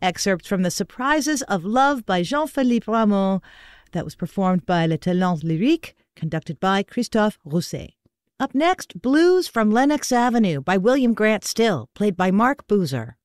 excerpts from The Surprises of Love by Jean-Philippe Rameau. That was performed by Les Talents Lyriques, conducted by Christophe Rousset. Up next, Blues from Lenox Avenue by William Grant Still, played by Mark Boozer.